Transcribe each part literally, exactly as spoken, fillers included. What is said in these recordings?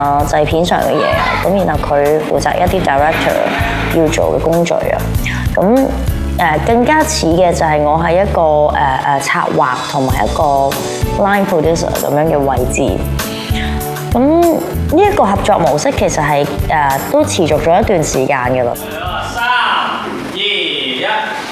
啊製片上嘅嘢啊，咁然後佢負責一啲 director 要做嘅工序啊，咁誒、呃、更加似嘅就係我係一個誒誒、呃、策劃同埋一個 line producer 咁樣嘅位置。咁呢一個合作模式其實係誒、呃、都持續咗一段時間嘅啦。 三二一。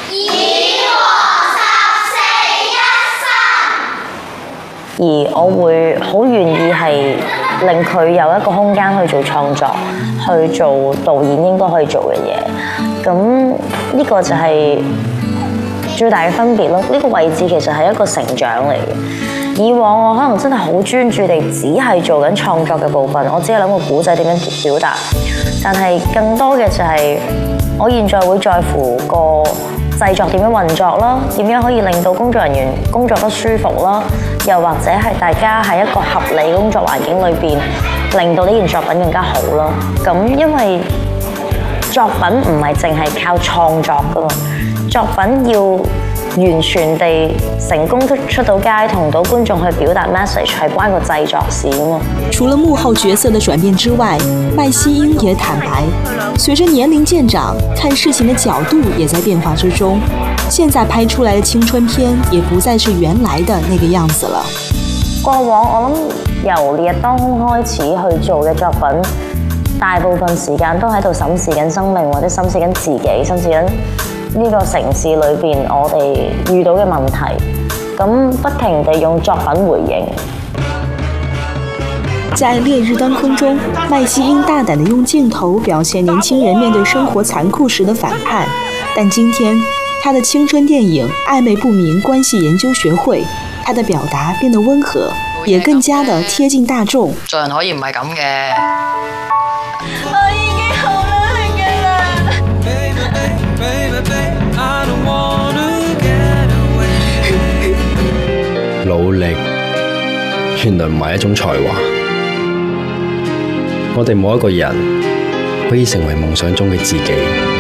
而我會好願意係令佢有一個空間去做創作，去做導演應該可以做嘅嘢。咁呢個就係最大嘅分別咯。呢個位置其實係一個成長嚟嘅。以往我可能真係好專注地只係做緊創作嘅部分，我只係諗個故仔點樣表達。但係更多嘅就係我現在會在乎個製作點樣運作啦，點樣可以令到工作人員工作得舒服啦，又或者係大家喺一個合理工作環境裏邊，令到呢件作品更加好啦。咁因為作品唔係淨係靠創作噶嘛，作品要完全地成功出出到街，同到觀眾去表達 message， 係關個製作事啊嘛。 除了幕後角色的轉變之外，麥希英也坦白，隨着年齡漸長，看事情的角度也在變化之中。現在拍出來的青春片，也不再是原來的那個樣子了。 過往我諗由烈日當空開始去做嘅作品，大部分時間都喺度審視緊生命，或者審視緊自己，審視緊呢個城市裏邊我哋遇到嘅問題，咁不停地用作品回應。 在《烈日當空》中，麥希英大膽地用鏡頭表現年輕人面對生活殘酷時的反叛，但今天他的青春電影《曖昧不明關係研究學會》，他的表達變得溫和，也更加的貼近大眾。 做人可以唔係咁嘅。 我已經好努力㗎啦。 努力原來唔係一種才華，我哋冇一個人可以成為夢想中嘅自己。